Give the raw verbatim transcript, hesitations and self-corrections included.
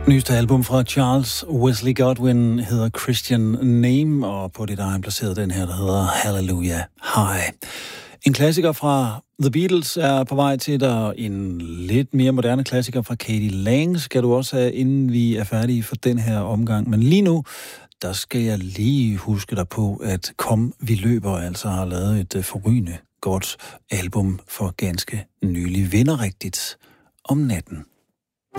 Nyeste album fra Charles Wesley Godwin hedder Christian Name, og på det der har han placeret den her, der hedder Hallelujah High. En klassiker fra The Beatles er på vej til dig. En lidt mere moderne klassiker fra Katie Lang skal du også have, inden vi er færdige for den her omgang. Men lige nu, der skal jeg lige huske dig på, at Kom, vi løber altså har lavet et forrygende godt album for ganske nylig. Vinder rigtigt om natten.